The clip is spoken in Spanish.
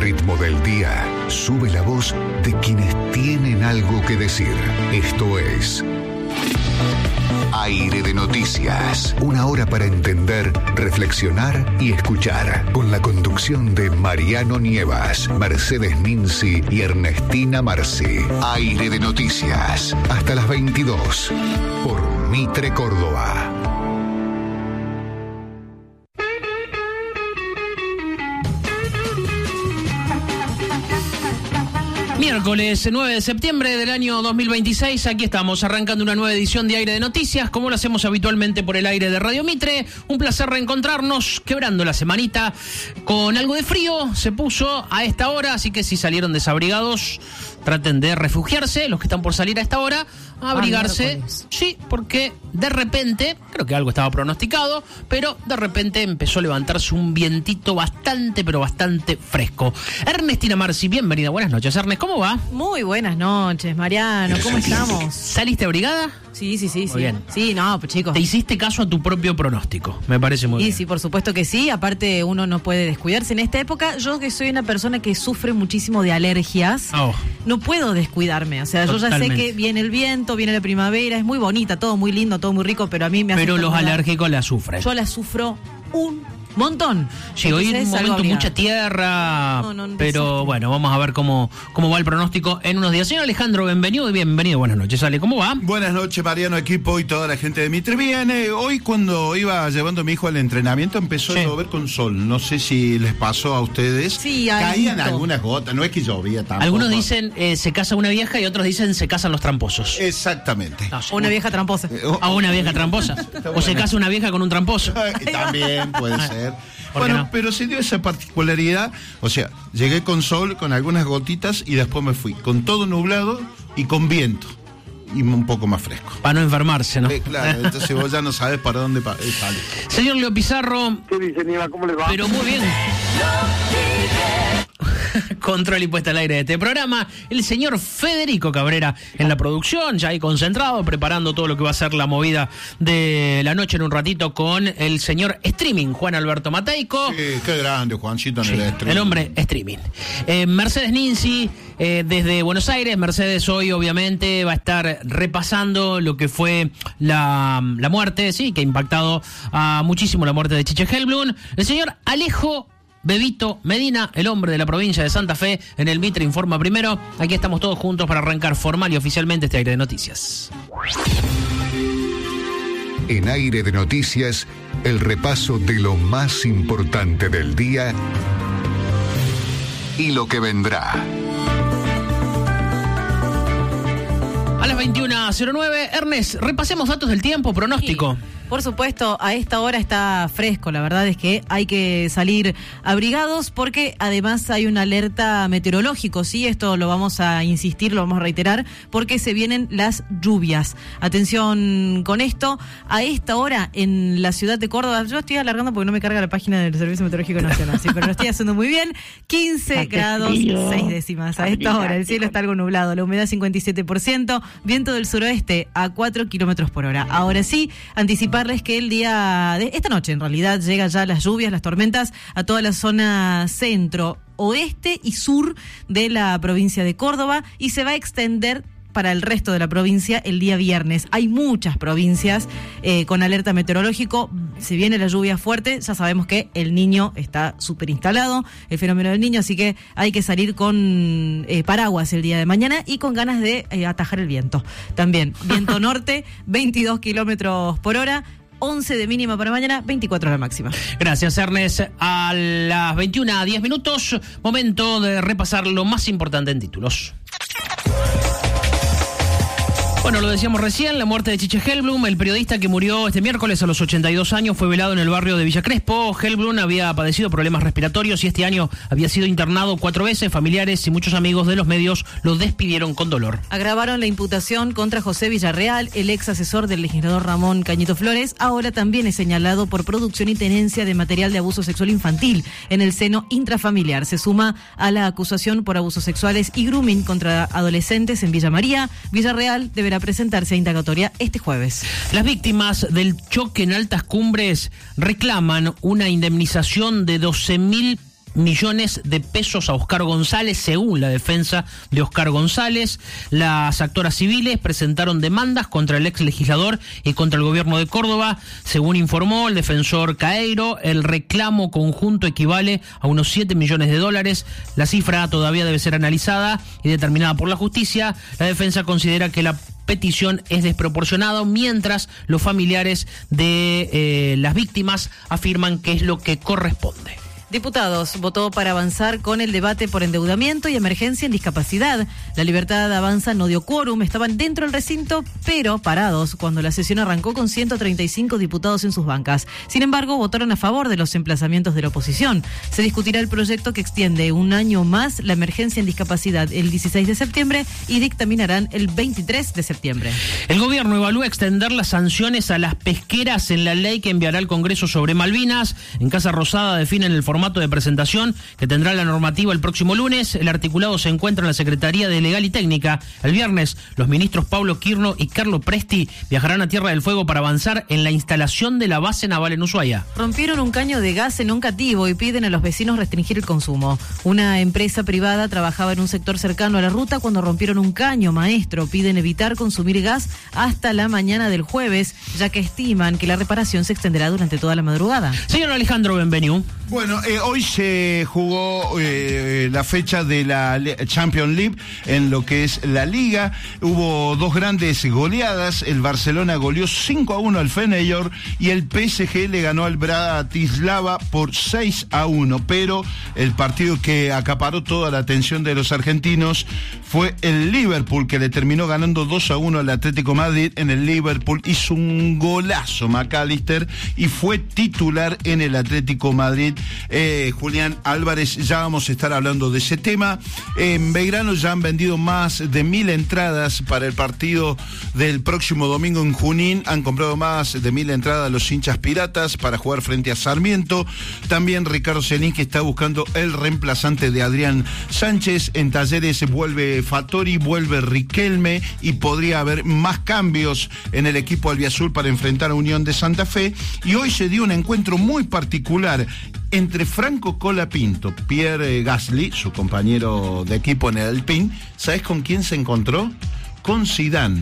ritmo del día, sube la voz de quienes tienen algo que decir. Esto es Aire de Noticias. Una hora para entender, reflexionar y escuchar. Con la conducción de Mariano Nievas, Mercedes Ninzi y Ernestina Marci. Aire de Noticias. Hasta las 22. Por Mitre Córdoba. Miércoles 9 de septiembre del año 2026, aquí estamos arrancando una nueva edición de Aire de Noticias, como lo hacemos habitualmente por el aire de Radio Mitre. Un placer reencontrarnos, quebrando la semanita con algo de frío, se puso a esta hora, así que si salieron desabrigados, traten de refugiarse, los que están por salir a esta hora, a abrigarse. Sí, porque de repente, creo que algo estaba pronosticado, pero de repente empezó a levantarse un vientito bastante, pero bastante fresco. Ernestina Marci, bienvenida, buenas noches. Ernest, ¿cómo va? Muy buenas noches, Mariano, ¿cómo estamos? ¿Saliste abrigada? Sí. Muy bien. Sí, no, pues chicos. Te hiciste caso a tu propio pronóstico, me parece muy bien. Sí, por supuesto que sí, aparte uno no puede descuidarse. En esta época, yo que soy una persona que sufre muchísimo de alergias, no puedo descuidarme, o sea, Totalmente. Yo ya sé que viene el viento, viene la primavera, es muy bonita, todo muy lindo, todo muy rico, pero a mí me hace... Pero los alérgicos la sufren. Yo la sufro un montón. Sí, hoy en un momento mucha tierra, pero bueno, vamos a ver cómo va el pronóstico en unos días. Señor Alejandro, bienvenido, buenas noches. Ale, ¿cómo va? Buenas noches, Mariano, equipo y toda la gente de Mitre. Bien, hoy cuando iba llevando a mi hijo al entrenamiento empezó a llover con sol. No sé si les pasó a ustedes. Sí, caían algunas gotas, no es que llovía tampoco. Algunos dicen se casa una vieja y otros dicen se casan los tramposos. Exactamente. No sé. Una vieja tramposa. A una vieja tramposa. O se casa una vieja con un tramposo. También puede ser. Bueno, no? Pero se dio esa particularidad, o sea, llegué con sol, con algunas gotitas y después me fui, con todo nublado y con viento. Y un poco más fresco. Para no enfermarse, ¿no? Claro, entonces vos ya no sabes para dónde sale. Señor Leo Pizarro. ¿Qué dice, Nieva? ¿Cómo le va? Pero muy bien. Control y puesta al aire de este programa, el señor Federico Cabrera en la producción, ya ahí concentrado, preparando todo lo que va a ser la movida de la noche en un ratito con el señor streaming, Juan Alberto Mateico. Sí, qué grande, Juancito, en el streaming. El hombre streaming. Mercedes Ninzi, desde Buenos Aires. Mercedes hoy obviamente va a estar repasando lo que fue la muerte, sí, que ha impactado muchísimo la muerte de Chiche Helblum. El señor Alejo Bebito Medina, el hombre de la provincia de Santa Fe, en el Mitre Informa Primero. Aquí estamos todos juntos para arrancar formal y oficialmente este Aire de Noticias. En Aire de Noticias, el repaso de lo más importante del día y lo que vendrá. A las 21:09, Ernest, repasemos datos del tiempo, pronóstico. Sí. Por supuesto, a esta hora está fresco, la verdad es que hay que salir abrigados porque además hay una alerta meteorológico, sí, esto lo vamos a insistir, lo vamos a reiterar, porque se vienen las lluvias. Atención con esto, a esta hora en la ciudad de Córdoba, yo estoy alargando porque no me carga la página del Servicio Meteorológico Nacional, sí, pero lo estoy haciendo muy bien, 15 grados 6 décimas a esta hora, el cielo está algo nublado, la humedad 57%, viento del suroeste a 4 kilómetros por hora. Ahora sí, anticipar que el día de esta noche en realidad llega ya las lluvias, las tormentas a toda la zona centro, oeste y sur de la provincia de Córdoba y se va a extender para el resto de la provincia el día viernes. Hay muchas provincias con alerta meteorológico, se viene la lluvia fuerte, ya sabemos que el Niño está súper instalado, el fenómeno del Niño, así que hay que salir con paraguas el día de mañana y con ganas de atajar el viento. También, viento norte, 22 kilómetros por hora, 11 de mínima para mañana, 24 la máxima. Gracias, Ernest. A las 21:10, momento de repasar lo más importante en títulos. Bueno, lo decíamos recién, la muerte de Chiche Helblum, el periodista que murió este miércoles a los 82 años, fue velado en el barrio de Villa Crespo. Helblum había padecido problemas respiratorios y este año había sido internado 4 veces. Familiares y muchos amigos de los medios lo despidieron con dolor. Agravaron la imputación contra José Villarreal, el ex asesor del legislador Ramón Cañito Flores. Ahora también es señalado por producción y tenencia de material de abuso sexual infantil en el seno intrafamiliar. Se suma a la acusación por abusos sexuales y grooming contra adolescentes en Villa María. Villarreal deberá presentarse a indagatoria este jueves. Las víctimas del choque en Altas Cumbres reclaman una indemnización de 12.000 millones de pesos a Oscar González, según la defensa de Oscar González. Las actoras civiles presentaron demandas contra el ex legislador y contra el gobierno de Córdoba. Según informó el defensor Caeiro, el reclamo conjunto equivale a unos 7 millones de dólares. La cifra todavía debe ser analizada y determinada por la justicia. La defensa considera que la petición es desproporcionada, mientras los familiares de las víctimas afirman que es lo que corresponde. Diputados votó para avanzar con el debate por endeudamiento y emergencia en discapacidad. La Libertad Avanza no dio quórum, estaban dentro del recinto, pero parados cuando la sesión arrancó con 135 diputados en sus bancas. Sin embargo, votaron a favor de los emplazamientos de la oposición. Se discutirá el proyecto que extiende un año más la emergencia en discapacidad el 16 de septiembre y dictaminarán el 23 de septiembre. El gobierno evalúa extender las sanciones a las pesqueras en la ley que enviará al Congreso sobre Malvinas. En Casa Rosada definen el formato de presentación que tendrá la normativa el próximo lunes. El articulado se encuentra en la Secretaría de Legal y Técnica. El viernes, los ministros Paulo Quirno y Carlo Presti viajarán a Tierra del Fuego para avanzar en la instalación de la base naval en Ushuaia. Rompieron un caño de gas en un cativo y piden a los vecinos restringir el consumo. Una empresa privada trabajaba en un sector cercano a la ruta cuando rompieron un caño maestro. Piden evitar consumir gas hasta la mañana del jueves, ya que estiman que la reparación se extenderá durante toda la madrugada. Señor Alejandro Benveniu. Bueno, hoy se jugó la fecha de la Champions League en lo que es la Liga. Hubo dos grandes goleadas. El Barcelona goleó 5-1 al Feyenoord y el PSG le ganó al Bratislava por 6-1. Pero el partido que acaparó toda la atención de los argentinos fue el Liverpool, que le terminó ganando 2-1 al Atlético Madrid. En el Liverpool hizo un golazo McAllister y fue titular en el Atlético Madrid. Julián Álvarez, ya vamos a estar hablando de ese tema. En Belgrano ya han vendido más de 1.000 entradas para el partido del próximo domingo en Junín. Han comprado más de 1.000 entradas los hinchas piratas para jugar frente a Sarmiento. También Ricardo Celín, que está buscando el reemplazante de Adrián Sánchez. En Talleres vuelve Fattori, vuelve Riquelme y podría haber más cambios en el equipo albiazul para enfrentar a Unión de Santa Fe. Y hoy se dio un encuentro muy particular entre Franco Colapinto, Pierre Gasly, su compañero de equipo en el Alpine. ¿Sabes con quién se encontró? Con Zidane.